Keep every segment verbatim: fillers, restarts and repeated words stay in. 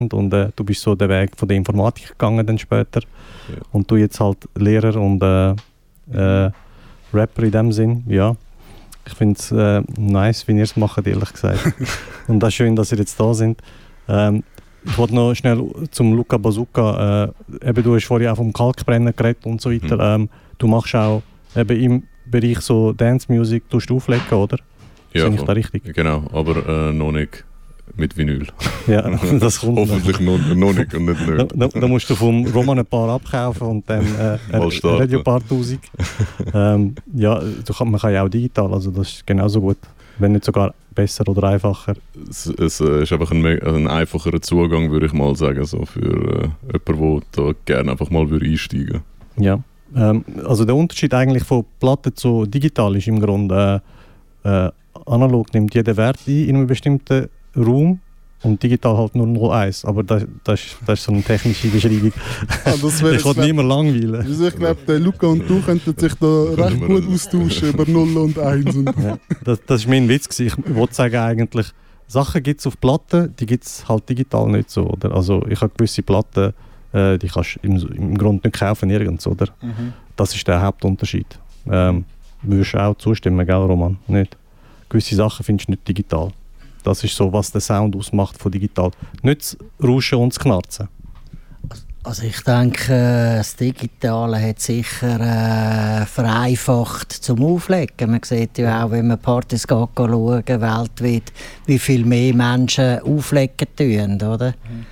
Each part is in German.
und äh, du bist so den Weg von der Informatik gegangen dann später. Ja. Und du jetzt halt Lehrer und äh, äh, Rapper in dem Sinn, ja. Ich finde es äh, nice, wie ihr es macht, ehrlich gesagt. Und das ist schön, dass ihr jetzt da sind. Ähm, ich wollte noch schnell zum Luca Bazooka. Äh, eben, du hast vorhin auch vom Kalkbrennen geredet und so weiter. Mhm. Ähm, du machst auch eben im Bereich so Dance Music, tust du auflegen, oder? Ja, Sehe ich da richtig? Genau, aber äh, noch nicht mit Vinyl. Ja, das kommt hoffentlich noch, noch nicht und nicht nicht. Da, da musst du vom Roman ein paar abkaufen und dann äh, Radio ein paar tausend. ähm, ja, du kann, man kann ja auch digital, also das ist genauso gut, wenn nicht sogar besser oder einfacher. Es, es äh, ist einfach ein, ein einfacherer Zugang, würde ich mal sagen, so für äh, jemanden, der da gerne einfach mal würde einsteigen würde. Ja, ähm, also der Unterschied eigentlich von Platte zu digital ist im Grunde, äh, äh, analog nimmt jeder Wert ein in einem bestimmten Raum und digital halt nur null eins, aber das, das, das ist so eine technische Beschreibung. Ah, das ich will niemand langweilen. Also ich glaube, der Luca und du könnten sich da recht gut austauschen über null und eins. Ja, das, das war mein Witz gewesen. Ich wollte sagen eigentlich, Sachen gibt es auf Platten, die gibt es halt digital nicht so. Oder? Also ich habe gewisse Platten, äh, die kannst du im, im Grunde nicht kaufen nirgends, oder? Mhm. Das ist der Hauptunterschied. Ähm, würdest du auch zustimmen, gell, Roman? Nicht? Gewisse Sachen findest du nicht digital. Das ist so, was den Sound ausmacht von digital. Nicht das Rauschen und das Knarzen. Also ich denke, das Digitale hat sicher äh, vereinfacht zum Auflegen. Man sieht ja auch, wenn man Partys geht, schauen, weltweit, wie viel mehr Menschen auflegen tun, oder? Mhm.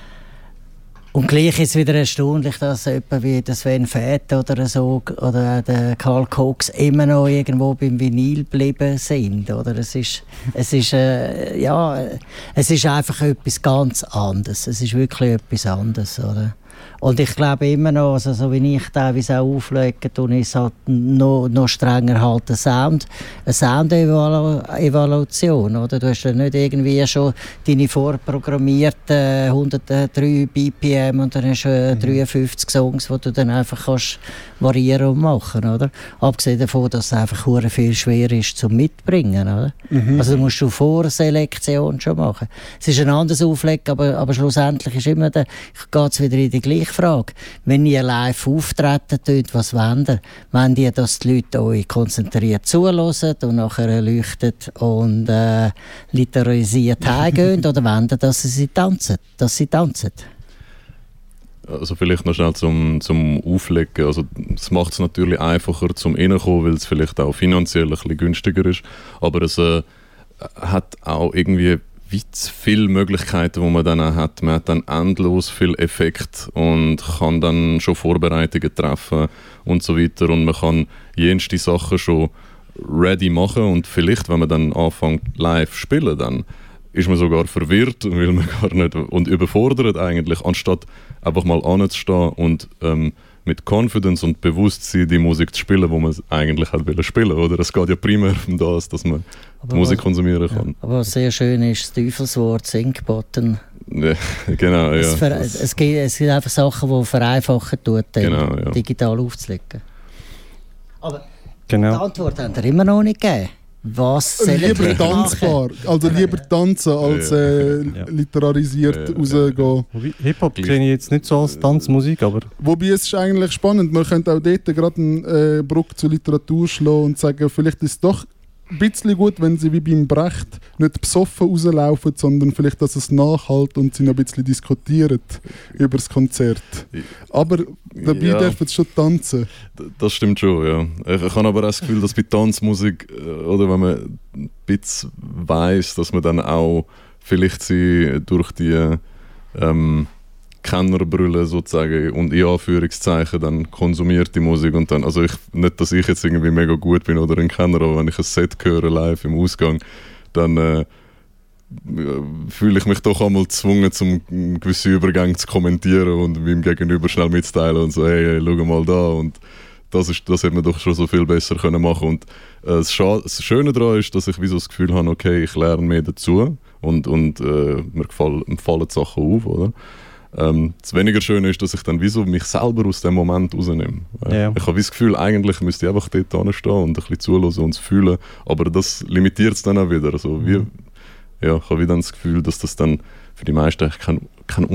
Und gleich ist es wieder erstaunlich, dass jemand wie der Sven Väth oder so oder der Karl Cox immer noch irgendwo beim Vinyl geblieben sind. Oder? Es ist, es ist, äh, ja, es ist einfach etwas ganz anderes. Es ist wirklich etwas anderes. Oder? Und ich glaube immer noch, also so wie ich teilweise auch auflege, ist halt noch, noch strenger halt ein Sound, eine Sound-Evaluation, oder? Du hast ja nicht irgendwie schon deine vorprogrammierten hundertdrei B P M und dann hast du mhm. dreiundfünfzig Songs, die du dann einfach kannst variieren und machen, oder? Abgesehen davon, dass es einfach sehr viel schwer ist zum Mitbringen, oder? Mhm. Also musst du Vorselektion schon machen. Es ist ein anderes Auflegen, aber, aber schlussendlich ist immer der, ich gehe jetzt wieder in die gleiche Frage. Wenn ihr live auftreten tut, was wollt ihr? Wollt ihr, dass die Leute euch konzentriert zuhören und nachher leuchtet und äh, literarisiert heimgehen? Oder wollt ihr, dass sie tanzen? Dass sie tanzen? Also vielleicht noch schnell zum, zum Auflegen. Also es macht es natürlich einfacher zum Reinkommen, weil es vielleicht auch finanziell ein bisschen günstiger ist. Aber es äh, hat auch irgendwie wie zu viele Möglichkeiten, die man dann auch hat. Man hat dann endlos viel Effekt und kann dann schon Vorbereitungen treffen und so weiter. Und man kann jenste Sachen schon ready machen und vielleicht, wenn man dann anfängt live zu spielen, dann ist man sogar verwirrt, weil man gar nicht und überfordert eigentlich, anstatt einfach mal anzustehen und ähm, mit Confidence und Bewusstsein die Musik zu spielen, die man eigentlich hat wollen spielen, oder? Es geht ja primär um das, dass man aber die Musik was, konsumieren kann. Ja, aber was sehr schön ist, das Teufelswort Sync-Button. Ja, genau, ja. Es, ver- es, gibt, es gibt einfach Sachen, die vereinfachen tun, genau, ja. digital aufzulegen. Aber genau. Die Antwort haben wir immer noch nicht gegeben. Was lieber tanzbar, also lieber tanzen als äh, ja. literarisiert ja, rausgehen. Ja. Hip-Hop sehe ich jetzt nicht so als Tanzmusik, aber... Wobei es ist eigentlich spannend, man könnte auch dort gerade eine äh, Brücke zur Literatur schlagen und sagen, vielleicht ist es doch ein bisschen gut, wenn sie wie beim Brecht nicht besoffen rauslaufen, sondern vielleicht, dass es nachhält und sie noch ein bisschen diskutieren über das Konzert. Aber dabei ja. dürfen sie schon tanzen. Das stimmt schon, ja. Ich habe aber auch das Gefühl, dass bei Tanzmusik, oder wenn man ein bisschen weiss, dass man dann auch vielleicht sie durch die ähm, Kennerbrille sozusagen und in Anführungszeichen dann konsumiert die Musik und dann, also ich, nicht, dass ich jetzt irgendwie mega gut bin oder ein Kenner, aber wenn ich ein Set höre live im Ausgang, dann äh, fühle ich mich doch einmal gezwungen, zum gewisse Übergänge zu kommentieren und meinem Gegenüber schnell mitzuteilen und so, hey, hey schau mal da und das, ist, das hätte man doch schon so viel besser können machen und äh, das, Scha- das Schöne daran ist, dass ich wie so das Gefühl habe, okay, ich lerne mehr dazu und, und äh, mir gefallen, mir fallen Sachen auf, oder? Ähm, das weniger Schöne ist, dass ich dann wie so mich selber aus dem Moment rausnehme. Äh, yeah. Ich habe das Gefühl, eigentlich müsste ich einfach dort hinstehen und ein bisschen zuhören und es fühlen, aber das limitiert es dann auch wieder. Also, wie, ja, ich habe wieder das Gefühl, dass das dann für die meisten eigentlich keinen keinen